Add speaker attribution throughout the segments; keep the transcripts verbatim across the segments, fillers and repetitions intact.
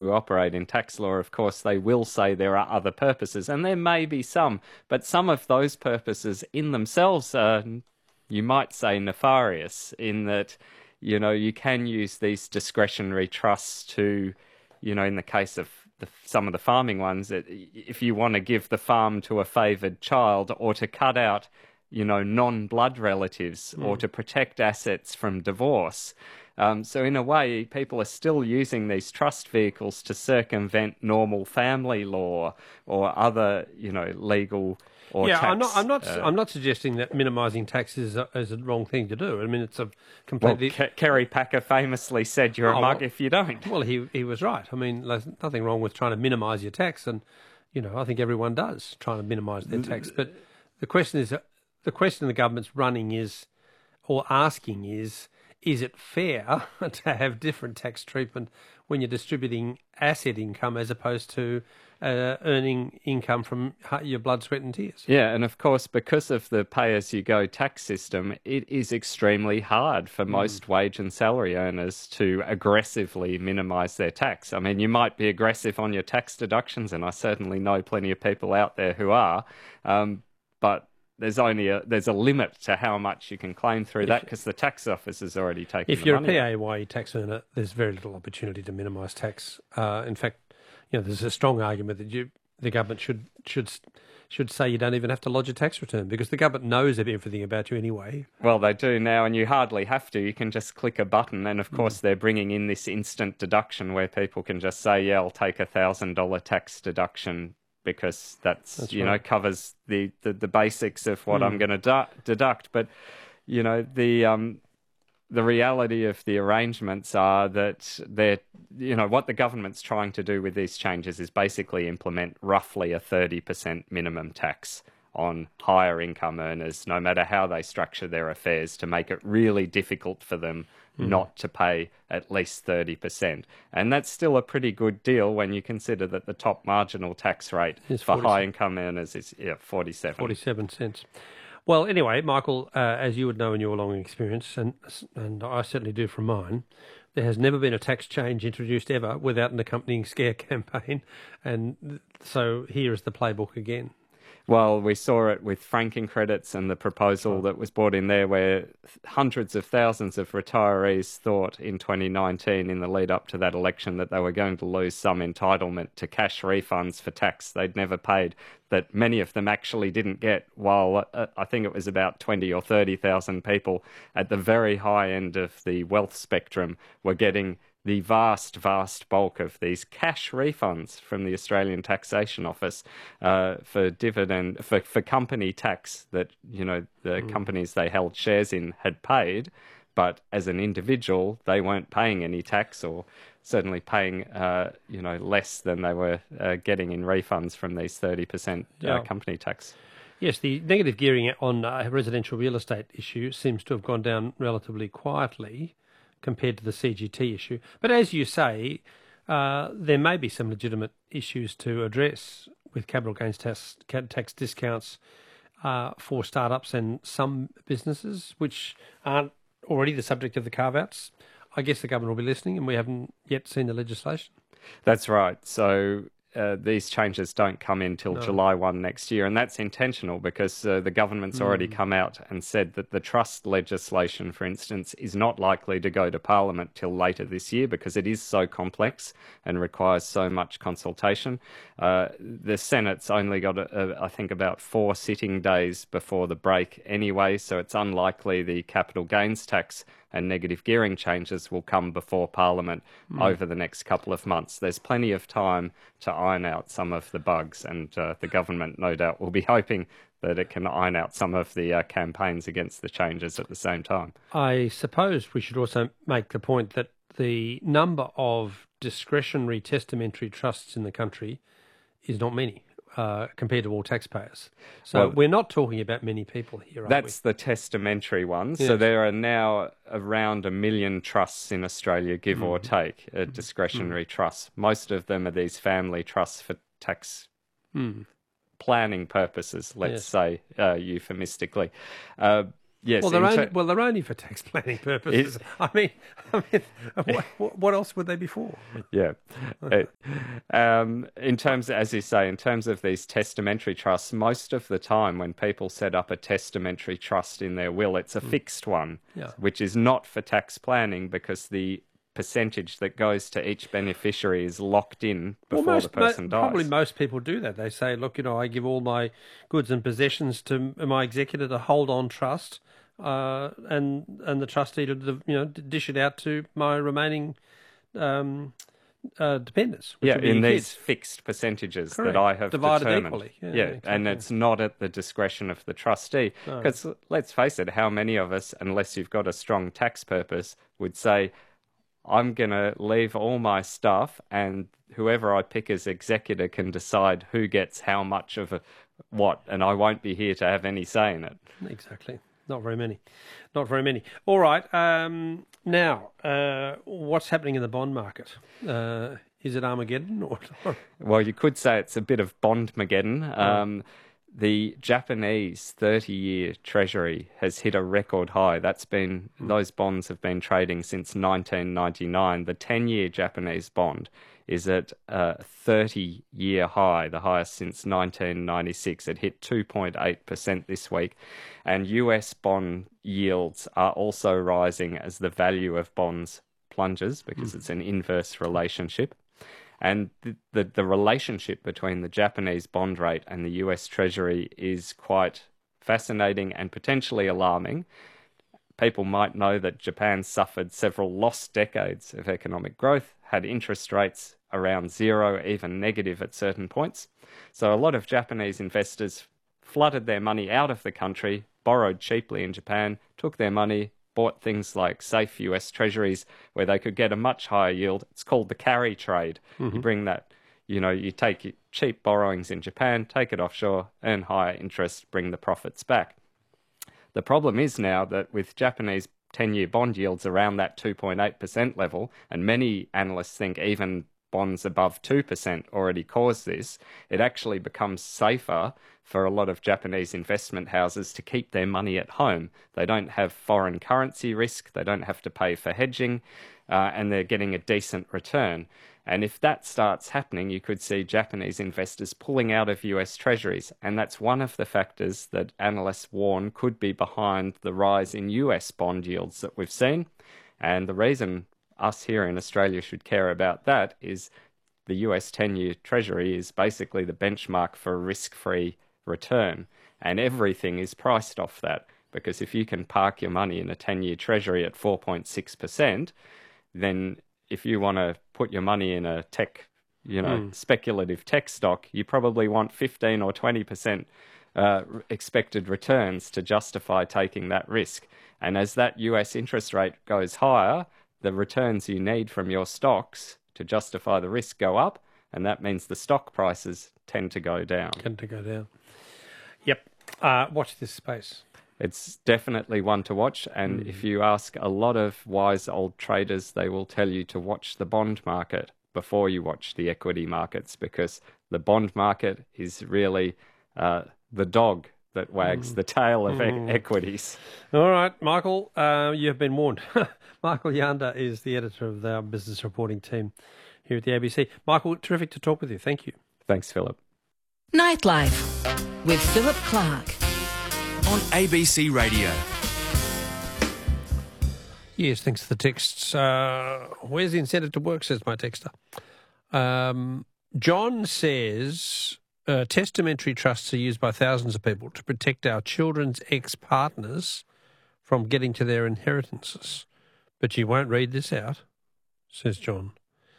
Speaker 1: who operate in tax law, of course, they will say there are other purposes, and there may be some, but some of those purposes in themselves are, you might say, nefarious, in that, you know, you can use these discretionary trusts to, you know, in the case of the, some of the farming ones, that if you want to give the farm to a favoured child, or to cut out, you know, non-blood relatives, mm. or to protect assets from divorce. Um, so in a way, people are still using these trust vehicles to circumvent normal family law or other, you know, legal or
Speaker 2: yeah,
Speaker 1: tax.
Speaker 2: I'm not. I'm not.
Speaker 1: Uh,
Speaker 2: I'm not suggesting that minimising tax is a, is a wrong thing to do. I mean, it's a completely.
Speaker 1: Well, Ke- Kerry Packer famously said, "You're
Speaker 2: oh,
Speaker 1: a mug
Speaker 2: well,
Speaker 1: if you don't."
Speaker 2: Well, he he was right. I mean, there's nothing wrong with trying to minimise your tax, and you know, I think everyone does trying to minimise their tax. But the question is, the question the government's running is, or asking is, is it fair to have different tax treatment when you're distributing asset income as opposed to uh, earning income from your blood, sweat and tears?
Speaker 1: Yeah, and of course, because of the pay-as-you-go tax system, it is extremely hard for most mm. wage and salary earners to aggressively minimise their tax. I mean, you might be aggressive on your tax deductions, and I certainly know plenty of people out there who are, um, but there's only a there's a limit to how much you can claim through if, that, because the tax office has already taken
Speaker 2: if
Speaker 1: the
Speaker 2: you're
Speaker 1: money
Speaker 2: a P A Y E tax earner, there's very little opportunity to minimise tax. Uh, in fact, you know, there's a strong argument that you the government should should should say you don't even have to lodge a tax return, because the government knows everything about you anyway.
Speaker 1: Well, they do now, and you hardly have to. You can just click a button, and of course mm. they're bringing in this instant deduction where people can just say, yeah, I'll take a one thousand dollars tax deduction, because that's, that's you right. know, covers the, the, the basics of what mm. I'm going to du- deduct. But, you know, the um, the reality of the arrangements are that they're, you know, what the government's trying to do with these changes is basically implement roughly a thirty percent minimum tax on higher income earners, no matter how they structure their affairs, to make it really difficult for them mm. not to pay at least thirty percent. And that's still a pretty good deal when you consider that the top marginal tax rate
Speaker 2: it's
Speaker 1: for high income earners is yeah, forty-seven.
Speaker 2: forty-seven cents. Well, anyway, Michael, uh, as you would know in your long experience, and and I certainly do from mine, there has never been a tax change introduced ever without an accompanying scare campaign. And so here is the playbook again.
Speaker 1: Well, we saw it with franking credits and the proposal oh. that was brought in there, where hundreds of thousands of retirees thought in twenty nineteen, in the lead up to that election, that they were going to lose some entitlement to cash refunds for tax they'd never paid, that many of them actually didn't get, while uh, I think it was about twenty or thirty thousand people at the very high end of the wealth spectrum were getting the vast, vast bulk of these cash refunds from the Australian Taxation Office uh, for dividend, for, for company tax that, you know, the mm. companies they held shares in had paid, but as an individual, they weren't paying any tax, or certainly paying, uh, you know, less than they were uh, getting in refunds from these thirty percent uh, yeah. company tax.
Speaker 2: Yes, the negative gearing on uh, residential real estate issue seems to have gone down relatively quietly compared to the C G T issue. But as you say, uh, there may be some legitimate issues to address with capital gains tax, tax discounts uh, for startups and some businesses, which aren't already the subject of the carve-outs. I guess the government will be listening, and we haven't yet seen the legislation.
Speaker 1: That's right. So Uh, these changes don't come in till no. July first next year, and that's intentional, because uh, the government's mm. already come out and said that the trust legislation, for instance, is not likely to go to Parliament till later this year, because it is so complex and requires so much consultation. Uh, the Senate's only got, a, a, I think, about four sitting days before the break anyway, so it's unlikely the capital gains tax and negative gearing changes will come before Parliament mm. over the next couple of months. There's plenty of time to iron out some of the bugs, and uh, the government, no doubt, will be hoping that it can iron out some of the uh, campaigns against the changes at the same time.
Speaker 2: I suppose we should also make the point that the number of discretionary testamentary trusts in the country is not many. Uh, compared to all taxpayers. So well, we're not talking about many people here, are
Speaker 1: That's
Speaker 2: we?
Speaker 1: the testamentary ones.
Speaker 2: Yes.
Speaker 1: So there are now around a million trusts in Australia, give mm. or take, uh, discretionary mm. trusts. Most of them are these family trusts for tax mm. planning purposes, let's yes. say, uh, euphemistically. Uh, Yes,
Speaker 2: well, they're
Speaker 1: inter-
Speaker 2: only, well, they're only for tax planning purposes. It, I mean, I mean, what, what else would they be for?
Speaker 1: Yeah. It, um, in terms, as you say, in terms of these testamentary trusts, most of the time when people set up a testamentary trust in their will, it's a mm. fixed one,
Speaker 2: yeah.
Speaker 1: which is not for tax planning because the percentage that goes to each beneficiary is locked in before well, most, the person
Speaker 2: mo-
Speaker 1: dies.
Speaker 2: Probably most people do that. They say, look, you know, I give all my goods and possessions to my executor to hold on trust, uh, and and the trustee to, you know, dish it out to my remaining um, uh, dependents. Which
Speaker 1: yeah, in these
Speaker 2: kids.
Speaker 1: fixed percentages
Speaker 2: Correct.
Speaker 1: that I have
Speaker 2: Divided
Speaker 1: determined.
Speaker 2: Equally. Yeah,
Speaker 1: yeah
Speaker 2: exactly.
Speaker 1: And it's not at the discretion of the trustee. Because no. let's face it, how many of us, unless you've got a strong tax purpose, would say, I'm going to leave all my stuff and whoever I pick as executor can decide who gets how much of a, what, and I won't be here to have any say in it.
Speaker 2: Exactly. Not very many. Not very many. All right. Um, now, uh, what's happening in the bond market? Uh, is it Armageddon? Or...
Speaker 1: Well, you could say it's a bit of Bondmageddon. Um, oh. The Japanese thirty-year Treasury has hit a record high. That's been mm. those bonds have been trading since nineteen ninety-nine. The ten-year Japanese bond is at a thirty-year high, the highest since nineteen ninety-six. It hit two point eight percent this week. And U S bond yields are also rising as the value of bonds plunges because mm. it's an inverse relationship. And the, the the relationship between the Japanese bond rate and the U S Treasury is quite fascinating and potentially alarming. People might know that Japan suffered several lost decades of economic growth, had interest rates around zero, even negative at certain points. So a lot of Japanese investors flooded their money out of the country, borrowed cheaply in Japan, took their money, bought things like safe U S Treasuries where they could get a much higher yield. It's called the carry trade. Mm-hmm. You bring that, you know, you take cheap borrowings in Japan, take it offshore, earn higher interest, bring the profits back. The problem is now that with Japanese ten-year bond yields around that two point eight percent level, and many analysts think even bonds above two percent already cause this, it actually becomes safer for a lot of Japanese investment houses to keep their money at home. They don't have foreign currency risk, they don't have to pay for hedging, uh, and they're getting a decent return. And if that starts happening, you could see Japanese investors pulling out of U S Treasuries, and that's one of the factors that analysts warn could be behind the rise in U S bond yields that we've seen. And the reason us here in Australia should care about that is the U S ten-year Treasury is basically the benchmark for a risk-free return, and everything is priced off that, because if you can park your money in a ten-year Treasury at four point six percent, then if you want to put your money in a tech, you know, mm. speculative tech stock, you probably want fifteen or twenty percent uh, expected returns to justify taking that risk. And as that U S interest rate goes higher, the returns you need from your stocks to justify the risk go up, and that means the stock prices tend to go down.
Speaker 2: Tend to go down. Yep. Uh, watch this space.
Speaker 1: It's definitely one to watch, and mm. if you ask a lot of wise old traders, they will tell you to watch the bond market before you watch the equity markets, because the bond market is really uh, the dog that wags mm. the tail of mm. e- equities.
Speaker 2: All right, Michael, uh, you have been warned. Michael Yanda is the editor of our business reporting team here at the A B C. Michael, terrific to talk with you. Thank you.
Speaker 1: Thanks, Philip.
Speaker 3: Nightlife with Philip Clark
Speaker 4: on A B C Radio.
Speaker 2: Yes, thanks for the texts. Uh, where's the incentive to work, says my texter. Um, John says uh, testamentary trusts are used by thousands of people to protect our children's ex-partners from getting to their inheritances. But you won't read this out, says John.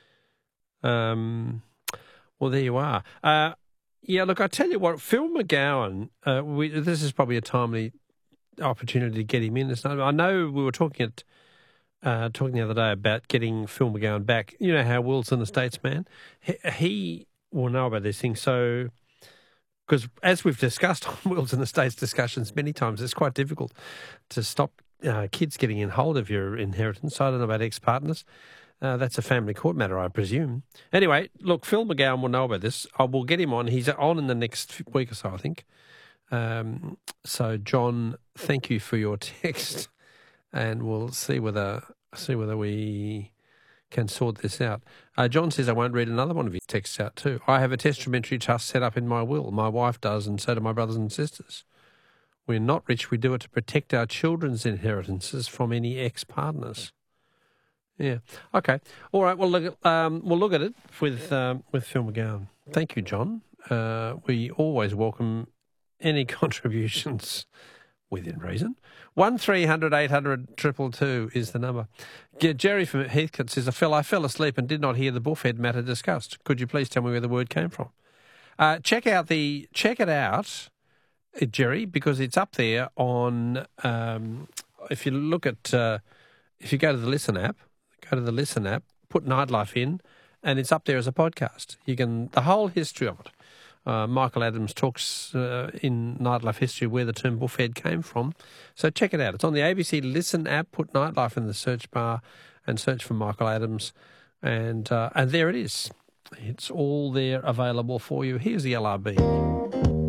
Speaker 2: Um, well, there you are. Uh, yeah, look, I tell you what, Phil McGowan, uh, we, this is probably a timely opportunity to get him in. I know we were talking at uh, talking the other day about getting Phil McGowan back. You know how Will's an estates man. He, he will know about these things. So, because as we've discussed on Wills and Estates discussions many times, it's quite difficult to stop uh, kids getting in hold of your inheritance. I don't know about ex-partners. Uh, that's a family court matter, I presume. Anyway, look, Phil McGowan will know about this. I will get him on. He's on in the next week or so, I think. Um, so, John, thank you for your text, and we'll see whether see whether we can sort this out. Uh, John says, I won't read another one of your texts out too. I have a testamentary trust set up in my will. My wife does, and so do my brothers and sisters. We're not rich. We do it to protect our children's inheritances from any ex-partners. Yeah. Okay. All right. Well, look. Um, we'll look at it with um, with Phil McGowan. Thank you, John. Uh, we always welcome any contributions within reason. One three hundred eight hundred triple two is the number. G- Jerry from Heathcote says, I fell, I fell asleep and did not hear the buffhead matter discussed. Could you please tell me where the word came from? Uh, check out the check it out, uh, Jerry, because it's up there on. Um, if you look at, uh, if you go to the Listen app, go to the Listen app, put Nightlife in, and it's up there as a podcast. You can the whole history of it. Uh, Michael Adams talks uh, in Nightlife history where the term buffhead came from. So check it out. It's on the A B C Listen app. Put Nightlife in the search bar and search for Michael Adams. And uh, and there it is. It's all there available for you. Here's the L R B.